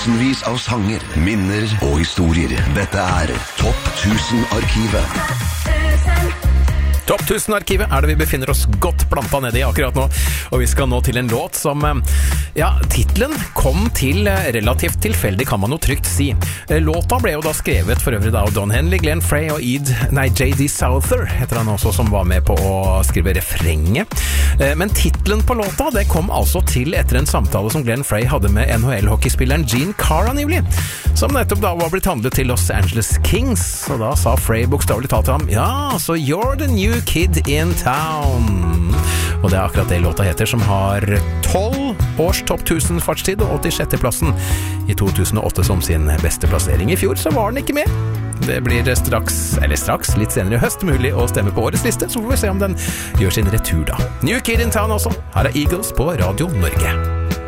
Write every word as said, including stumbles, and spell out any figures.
Tusenvis av sanger, minner og historier. Dette er Topp tusen-arkivet. Topp tusen-arkivet er det vi befinner oss godt planta ned i akkurat nå, og vi skal nå til en låt som, ja, titlen kom til relativt tilfeldig, kan man jo trygt si. Låta ble jo da skrevet for øvrig da av Don Henley, Glenn Frey og Ed, nei, J D Souther, heter han også, som var med på å skrive refrenget. Men titlen på låta, det kom altså til etter en samtale som Glenn Frey hadde med N H L-hockeyspilleren Gene Carr nylig, som nettopp da var blitt handlet til Los Angeles Kings, og da sa Frey bokstavelig talt til ham, ja, så you're the new kid in town. Og det er akkurat det låta heter, som har tolv års topp tusen fartstid og åttisjette plassen i to tusen og åtte som sin beste plassering. I fjor så var den ikke med. Det blir straks, eller straks, litt senere i høst mulig å stemme på årets liste, så får vi se om den gjør sin retur da. New Kid in Town også. Her er Eagles på Radio Norge.